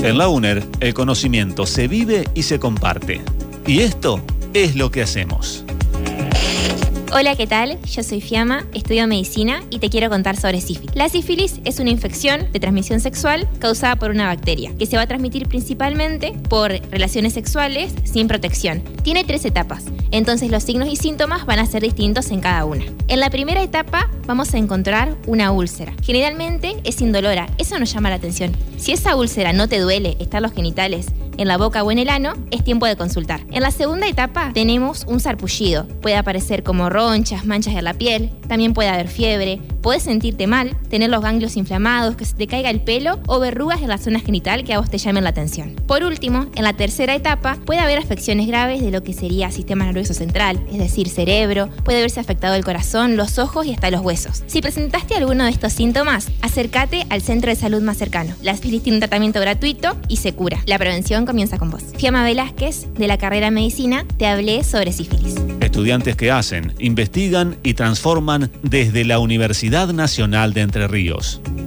En la UNER, el conocimiento se vive y se comparte. Y esto es lo que hacemos. Hola, ¿qué tal? Yo soy Fiamma, estudio medicina y te quiero contar sobre sífilis. La sífilis es una infección de transmisión sexual causada por una bacteria que se va a transmitir principalmente por relaciones sexuales sin protección. Tiene 3 etapas, entonces los signos y síntomas van a ser distintos en cada una. En la primera etapa vamos a encontrar una úlcera. Generalmente es indolora, eso nos llama la atención. Si esa úlcera no te duele, están los genitales, en la boca o en el ano, es tiempo de consultar. En la segunda etapa tenemos un sarpullido. Puede aparecer como ronchas, manchas en la piel, también puede haber fiebre, puedes sentirte mal, tener los ganglios inflamados, que se te caiga el pelo o verrugas en la zona genital que a vos te llamen la atención. Por último, en la tercera etapa puede haber afecciones graves de lo que sería sistema nervioso central, es decir, cerebro, puede haberse afectado el corazón, los ojos y hasta los huesos. Si presentaste alguno de estos síntomas, acércate al centro de salud más cercano. La sífilis tiene un tratamiento gratuito y se cura. La prevención comienza con vos. Fiamma Velázquez, de la carrera de Medicina, te hablé sobre sífilis. Estudiantes que hacen, investigan y transforman desde la Universidad Nacional de Entre Ríos.